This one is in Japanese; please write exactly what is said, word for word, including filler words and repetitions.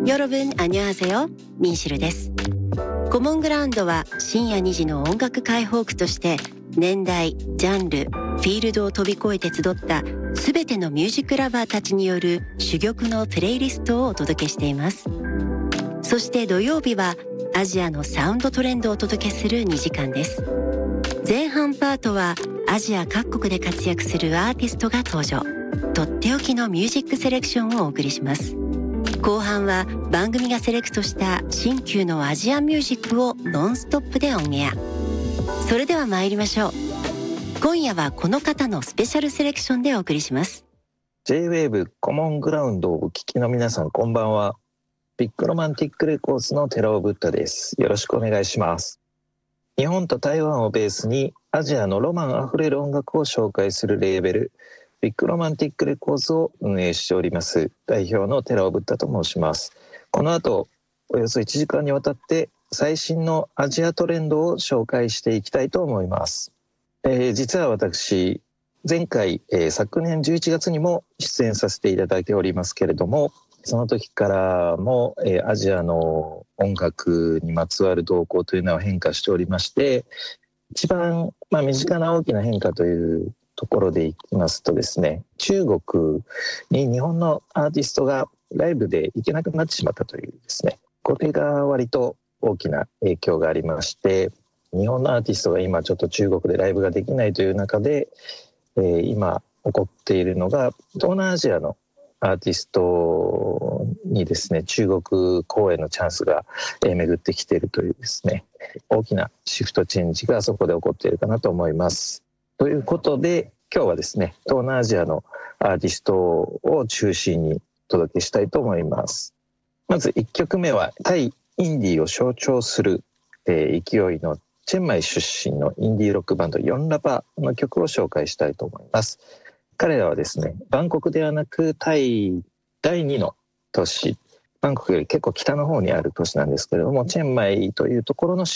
여러분 안녕하세요. 민시ルです。コモングラウンドは深夜にじの音楽解放区として年代、ジャンル、フィールドを飛び越えて集ったすべてのミュージックラバーたちによる珠玉のプレイリストをお届けしています。そして土曜日はアジアのサウンドトレンドをお届けするにじかんです。前半パートはアジア各国で活躍するアーティストが登場。とっておきのミュージックセレクションをお送りします。後半は番組がセレクトした新旧のアジアンミュージックをノンストップでオンエア。それでは参りましょう。今夜はこの方のスペシャルセレクションでお送りします。 ジェイウェーブ コモングラウンドをお聞きの皆さん、こんばんは。ビッグロマンティックレコーズの寺尾ブッダです。よろしくお願いします。日本と台湾をベースにアジアのロマンあふれる音楽を紹介するレーベルビッグロマンティックレコーズを運営しております代表の寺尾ブッダと申します。この後およそいちじかんにわたって最新のアジアトレンドを紹介していきたいと思います。えー、実は私前回、えー、昨年じゅういちがつにも出演させていただいておりますけれども、その時からも、えー、アジアの音楽にまつわる動向というのは変化しておりまして、一番、まあ、身近な大きな変化というところでいきますとですね、中国に日本のアーティストがライブで行けなくなってしまったというですね、これが割と大きな影響がありまして、日本のアーティストが今ちょっと中国でライブができないという中で、えー、今起こっているのが東南アジアのアーティストにですね、中国公演のチャンスが巡ってきているというですね、大きなシフトチェンジがそこで起こっているかなと思います。ということで今日はですね、東南アジアのアーティストを中心にお届けしたいと思います。まずいっきょくめはタイインディーを象徴する、えー、勢いのチェンマイ出身のインディーロックバンドヨンラパの曲を紹介したいと思います。彼らはですね、バンコクではなくタイだいにの都市、バンコクより結構北の方にある都市なんですけれども、チェンマイというところの